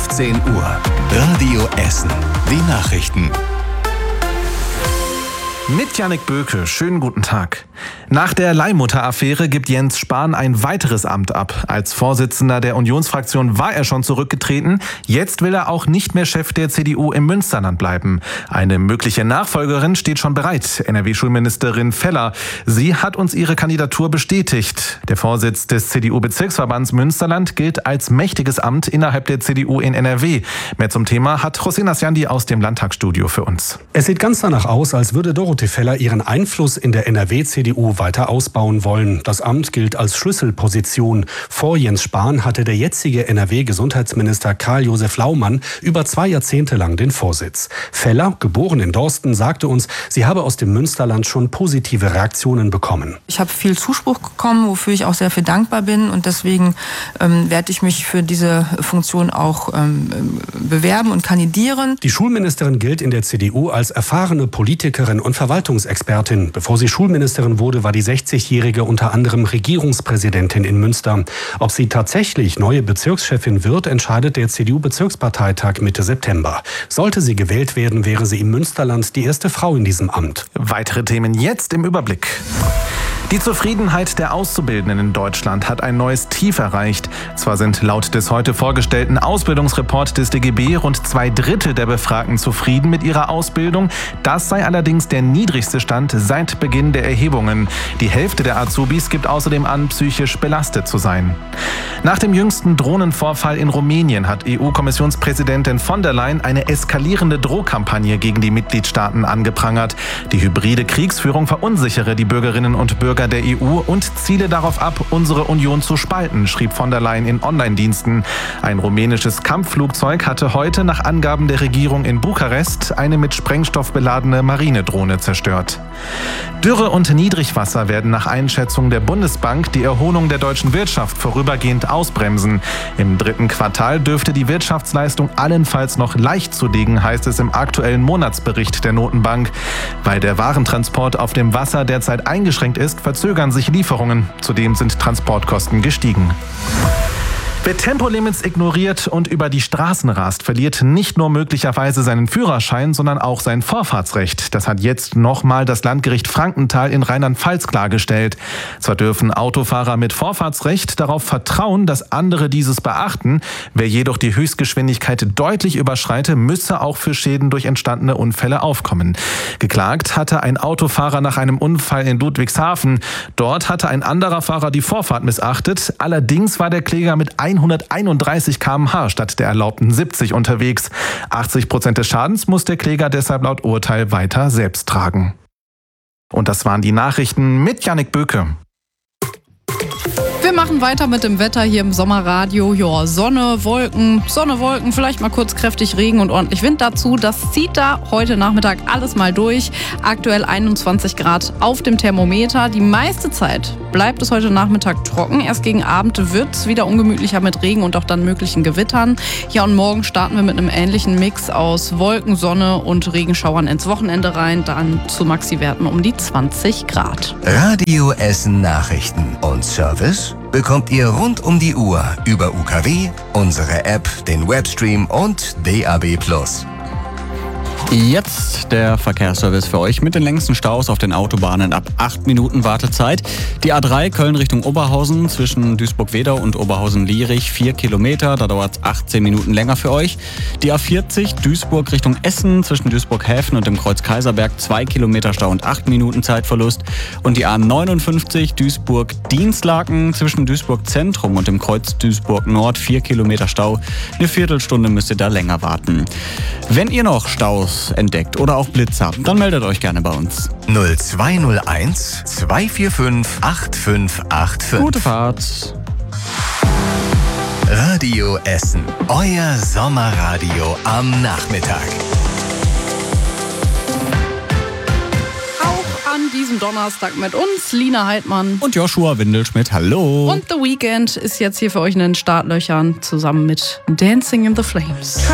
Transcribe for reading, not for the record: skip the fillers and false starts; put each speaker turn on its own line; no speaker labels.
15 Uhr. Radio Essen. Die Nachrichten.
Mit Jannik Böke, schönen guten Tag. Nach der Leihmutter-Affäre gibt Jens Spahn ein weiteres Amt ab. Als Vorsitzender der Unionsfraktion war er schon zurückgetreten. Jetzt will er auch nicht mehr Chef der CDU im Münsterland bleiben. Eine mögliche Nachfolgerin steht schon bereit, NRW-Schulministerin Feller. Sie hat uns ihre Kandidatur bestätigt. Der Vorsitz des CDU-Bezirksverbands Münsterland gilt als mächtiges Amt innerhalb der CDU in NRW. Mehr zum Thema hat Hossein Asjandi aus dem Landtagsstudio für uns.
Es sieht ganz danach aus, als würde Dorothee Feller ihren Einfluss in der NRW-CDU weiter ausbauen wollen. Das Amt gilt als Schlüsselposition. Vor Jens Spahn hatte der jetzige NRW-Gesundheitsminister Karl-Josef Laumann über 2 Jahrzehnte lang den Vorsitz. Feller, geboren in Dorsten, sagte uns, sie habe aus dem Münsterland schon positive Reaktionen bekommen.
Ich habe viel Zuspruch bekommen, wofür ich auch sehr viel dankbar bin. Und deswegen werde ich mich für diese Funktion auch bewerben und kandidieren.
Die Schulministerin gilt in der CDU als erfahrene Politikerin und Verwaltungsexpertin. Bevor sie Schulministerin wurde, war die 60-Jährige unter anderem Regierungspräsidentin in Münster. Ob sie tatsächlich neue Bezirkschefin wird, entscheidet der CDU-Bezirksparteitag Mitte September. Sollte sie gewählt werden, wäre sie im Münsterland die erste Frau in diesem Amt.
Weitere Themen jetzt im Überblick. Die Zufriedenheit der Auszubildenden in Deutschland hat ein neues Tief erreicht. Zwar sind laut des heute vorgestellten Ausbildungsreport des DGB rund 2/3 der Befragten zufrieden mit ihrer Ausbildung. Das sei allerdings der niedrigste Stand seit Beginn der Erhebungen. Die Hälfte der Azubis gibt außerdem an, psychisch belastet zu sein. Nach dem jüngsten Drohnenvorfall in Rumänien hat EU-Kommissionspräsidentin von der Leyen eine eskalierende Drohkampagne gegen die Mitgliedstaaten angeprangert. Die hybride Kriegsführung verunsichere die Bürgerinnen und Bürger der EU und ziele darauf ab, unsere Union zu spalten, schrieb von der Leyen in Online-Diensten. Ein rumänisches Kampfflugzeug hatte heute nach Angaben der Regierung in Bukarest eine mit Sprengstoff beladene Marinedrohne zerstört. Dürre und Niedrigwasser werden nach Einschätzung der Bundesbank die Erholung der deutschen Wirtschaft vorübergehend ausbremsen. Im 3. Quartal dürfte die Wirtschaftsleistung allenfalls noch leicht zulegen, heißt es im aktuellen Monatsbericht der Notenbank. Weil der Warentransport auf dem Wasser derzeit eingeschränkt ist, verzögern sich Lieferungen. Zudem sind Transportkosten gestiegen. Wer Tempolimits ignoriert und über die Straßen rast, verliert nicht nur möglicherweise seinen Führerschein, sondern auch sein Vorfahrtsrecht. Das hat jetzt nochmal das Landgericht Frankenthal in Rheinland-Pfalz klargestellt. Zwar dürfen Autofahrer mit Vorfahrtsrecht darauf vertrauen, dass andere dieses beachten. Wer jedoch die Höchstgeschwindigkeit deutlich überschreite, müsse auch für Schäden durch entstandene Unfälle aufkommen. Geklagt hatte ein Autofahrer nach einem Unfall in Ludwigshafen. Dort hatte ein anderer Fahrer die Vorfahrt missachtet. Allerdings war der Kläger mit 131 km/h statt der erlaubten 70 unterwegs. 80% des Schadens muss der Kläger deshalb laut Urteil weiter selbst tragen. Und das waren die Nachrichten mit Jannik Böke.
Wir machen weiter mit dem Wetter hier im Sommerradio. Ja, Sonne, Wolken, vielleicht mal kurz kräftig Regen und ordentlich Wind dazu. Das zieht da heute Nachmittag alles mal durch. Aktuell 21 Grad auf dem Thermometer. Die meiste Zeit bleibt es heute Nachmittag trocken. Erst gegen Abend wird es wieder ungemütlicher mit Regen und auch dann möglichen Gewittern. Ja, und morgen starten wir mit einem ähnlichen Mix aus Wolken, Sonne und Regenschauern ins Wochenende rein. Dann zu Maxi-Werten um die 20 Grad.
Radio Essen Nachrichten und Service bekommt ihr rund um die Uhr über UKW, unsere App, den Webstream und DAB+.
Jetzt der Verkehrsservice für euch mit den längsten Staus auf den Autobahnen ab 8 Minuten Wartezeit. Die A3 Köln Richtung Oberhausen zwischen Duisburg-Wedau und Oberhausen-Lierich 4 Kilometer, da dauert es 18 Minuten länger für euch. Die A40 Duisburg Richtung Essen zwischen Duisburg-Häfen und dem Kreuz Kaiserberg 2 Kilometer Stau und 8 Minuten Zeitverlust. Und die A59 Duisburg-Dienstlaken zwischen Duisburg-Zentrum und dem Kreuz Duisburg-Nord 4 Kilometer Stau. Eine Viertelstunde müsst ihr da länger warten. Wenn ihr noch Staus entdeckt oder auch Blitz habt, dann meldet euch gerne bei uns.
0201 245 8585.
Gute Fahrt.
Radio Essen, euer Sommerradio am Nachmittag.
An diesem Donnerstag mit uns, Lina Heidmann
und Joshua Windelschmidt. Hallo.
Und The Weeknd ist jetzt hier für euch in den Startlöchern zusammen mit Dancing in the Flames.